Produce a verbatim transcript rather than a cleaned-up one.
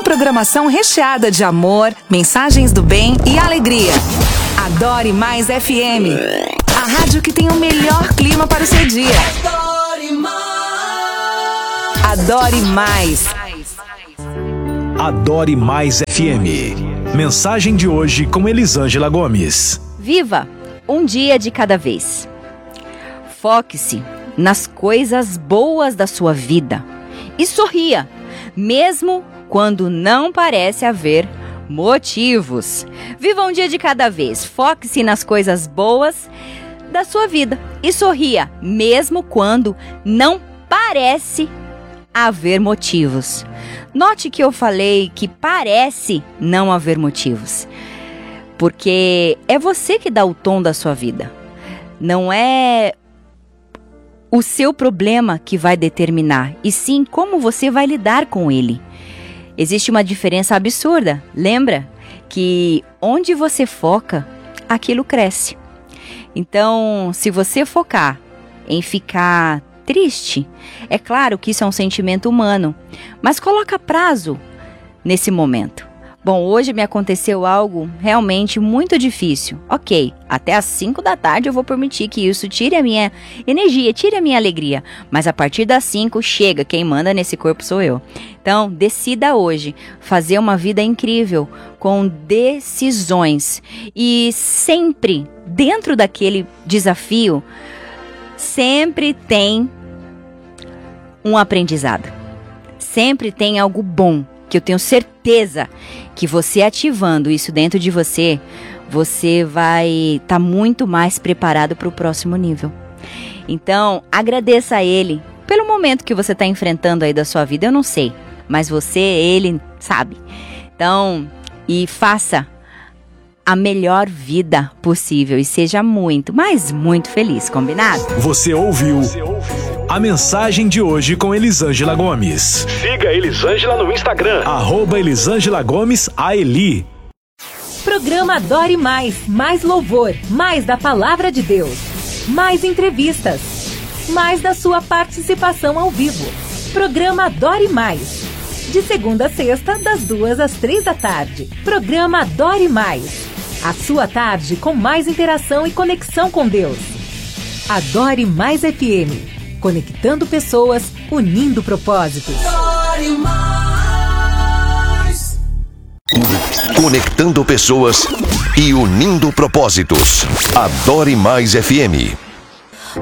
programação recheada de amor, mensagens do bem e alegria. Adore Mais F M, a rádio que tem o melhor clima para o seu dia. Adore Mais. Adore Mais. Adore Mais F M. Mensagem de hoje com Elisângela Gomes. Viva um dia de cada vez. Foque-se nas coisas boas da sua vida e sorria, mesmo quando não parece haver motivos. Viva um dia de cada vez. Foque-se nas coisas boas da sua vida e sorria, mesmo quando não parece haver motivos. Note que eu falei que parece não haver motivos, porque é você que dá o tom da sua vida. Não é o seu problema que vai determinar, e sim como você vai lidar com ele. Existe uma diferença absurda. Lembra que onde você foca, aquilo cresce. Então, se você focar em ficar triste, é claro que isso é um sentimento humano, mas coloca prazo nesse momento. Bom, hoje me aconteceu algo realmente muito difícil. Ok, até às cinco da tarde eu vou permitir que isso tire a minha energia, tire a minha alegria. Mas a partir das cinco, chega, quem manda nesse corpo sou eu. Então, decida hoje fazer uma vida incrível, com decisões. E sempre, dentro daquele desafio, sempre tem um aprendizado. Sempre tem algo bom, que eu tenho certeza que você ativando isso dentro de você, você vai estar tá muito mais preparado para o próximo nível. Então, agradeça a Ele pelo momento que você está enfrentando aí da sua vida. Eu não sei, mas você, Ele, sabe. Então, e faça a melhor vida possível e seja muito, mas muito feliz, combinado? Você ouviu a mensagem de hoje com Elisângela Gomes. Siga Elisângela no Instagram, arroba Elisângela Gomes A Eli. Programa Adore Mais, mais louvor, mais da Palavra de Deus, mais entrevistas, mais da sua participação ao vivo. Programa Adore Mais, de segunda a sexta, das duas às três da tarde. Programa Adore Mais, a sua tarde com mais interação e conexão com Deus. Adore Mais F M. Conectando pessoas, unindo propósitos. Adore Mais. Conectando pessoas e unindo propósitos. Adore Mais F M.